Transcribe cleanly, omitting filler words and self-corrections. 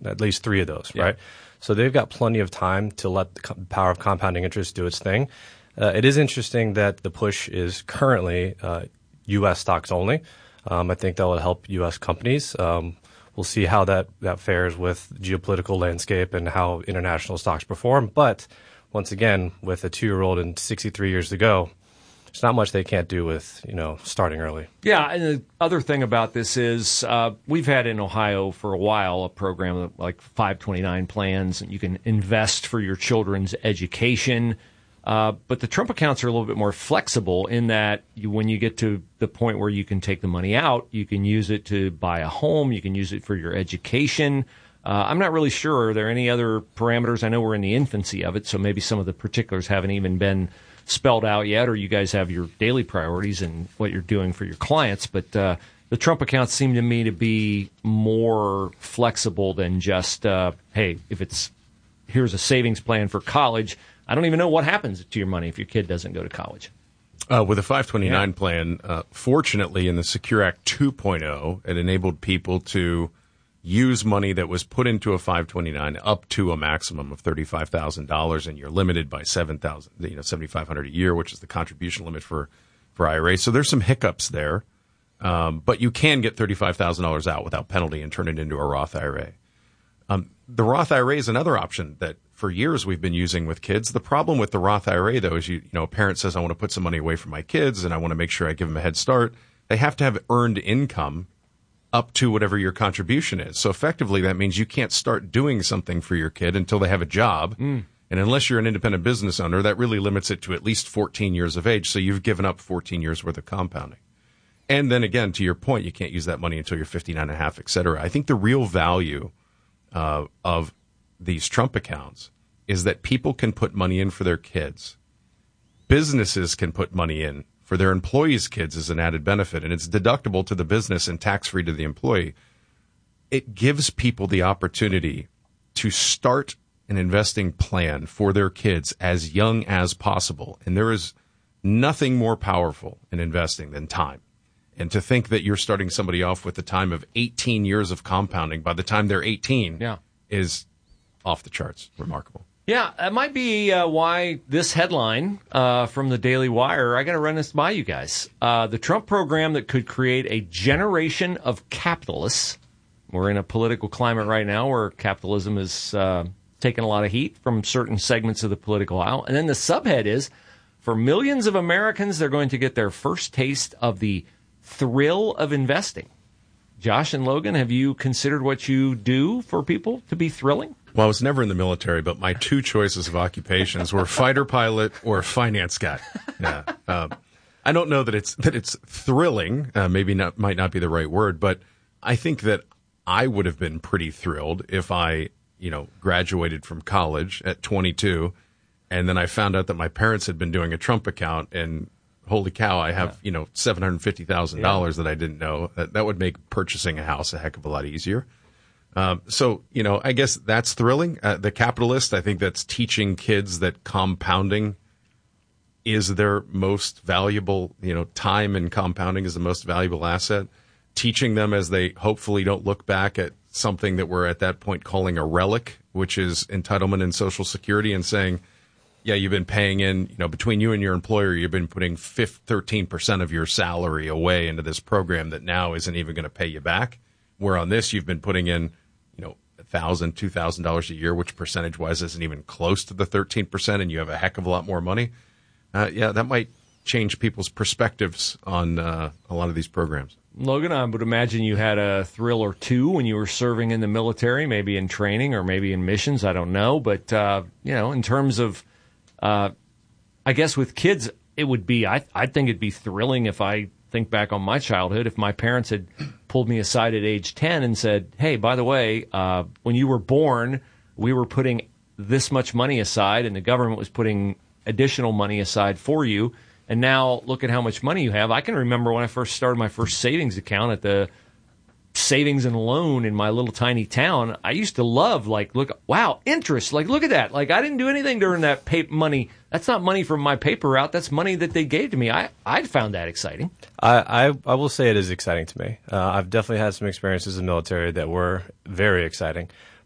at least 3 of those, right? So they've got plenty of time to let the power of compounding interest do its thing. It is interesting that the push is currently U.S. stocks only. I think that will help U.S. companies. We'll see how that fares with geopolitical landscape and how international stocks perform. But once again, with a 2-year-old and 63 years to go, there's not much they can't do with, starting early. Yeah, and the other thing about this is we've had in Ohio for a while a program like 529 plans, and you can invest for your children's education. But the Trump accounts are a little bit more flexible in that when you get to the point where you can take the money out, you can use it to buy a home, you can use it for your education. I'm not really sure. Are there any other parameters? I know we're in the infancy of it, so maybe some of the particulars haven't even been spelled out yet, or you guys have your daily priorities and what you're doing for your clients. But the Trump accounts seem to me to be more flexible than just, hey, here's a savings plan for college. I don't even know what happens to your money if your kid doesn't go to college. With a 529 plan, fortunately, in the Secure Act 2.0, it enabled people to use money that was put into a 529 up to a maximum of $35,000, and you're limited by $7,500 a year, which is the contribution limit for IRA. So there's some hiccups there, but you can get $35,000 out without penalty and turn it into a Roth IRA. The Roth IRA is another option that for years we've been using with kids. The problem with the Roth IRA, though, is a parent says, I want to put some money away for my kids and I want to make sure I give them a head start. They have to have earned income up to whatever your contribution is. So effectively, that means you can't start doing something for your kid until they have a job. And unless you're an independent business owner, that really limits it to at least 14 years of age. So you've given up 14 years worth of compounding. And then again, to your point, you can't use that money until you're 59 and a half, et cetera. I think the real value of these Trump accounts is that people can put money in for their kids. Businesses can put money in for their employees' kids as an added benefit, and it's deductible to the business and tax-free to the employee. It gives people the opportunity to start an investing plan for their kids as young as possible, and there is nothing more powerful in investing than time. And to think that you're starting somebody off with the time of 18 years of compounding by the time they're 18 is off the charts. Remarkable. Yeah, that might be why this headline from the Daily Wire, I got to run this by you guys. The Trump program that could create a generation of capitalists. We're in a political climate right now where capitalism is taking a lot of heat from certain segments of the political aisle. And then the subhead is, for millions of Americans, they're going to get their first taste of the thrill of investing. Josh and Logan, have you considered what you do for people to be thrilling? Well, I was never in the military, but my 2 choices of occupations were fighter pilot or finance guy. Yeah. I don't know that it's thrilling. Might not be the right word, but I think that I would have been pretty thrilled if I, graduated from college at 22, and then I found out that my parents had been doing a Trump account, and holy cow, I have $750,000 that I didn't know. That would make purchasing a house a heck of a lot easier. So, I guess that's thrilling. The capitalist, I think that's teaching kids that compounding is their most valuable, time and compounding is the most valuable asset. Teaching them as they hopefully don't look back at something that we're at that point calling a relic, which is entitlement and Social Security, and saying, yeah, you've been paying in, between you and your employer, you've been putting 13% of your salary away into this program that now isn't even going to pay you back. Where on this, you've been putting in, $1,000, $2,000 a year, which percentage-wise isn't even close to the 13%, and you have a heck of a lot more money. That might change people's perspectives on a lot of these programs. Logan, I would imagine you had a thrill or two when you were serving in the military, maybe in training or maybe in missions. I don't know. But, in terms of, I guess with kids, it would be, I think it'd be thrilling if I think back on my childhood, if my parents had pulled me aside at age 10 and said, hey, by the way, when you were born, we were putting this much money aside and the government was putting additional money aside for you. And now look at how much money you have. I can remember when I first started my first savings account at the savings and loan in my little tiny town. I used to love, wow, interest. Look at that. I didn't do anything to earn that money. That's not money from my paper route. That's money that they gave to me. I found that exciting. I will say it is exciting to me. I've definitely had some experiences in the military that were very exciting.